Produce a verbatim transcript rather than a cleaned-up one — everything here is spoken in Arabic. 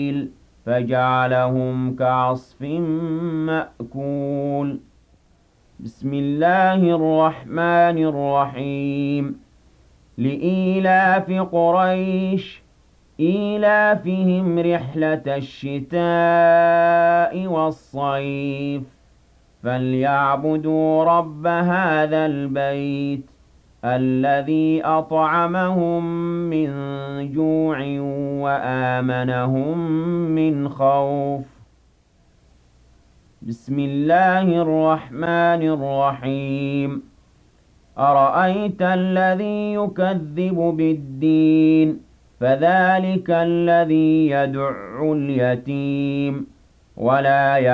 فجعلهم كعصف مأكول بسم الله الرحمن الرحيم لإيلاف قريش إيلافهم رحلة الشتاء والصيف فليعبدوا رب هذا البيت الذي أطعمهم من جوع وآمنهم من خوف بسم الله الرحمن الرحيم أرأيت الذي يكذب بالدين فذلك الذي يدع اليتيم ولا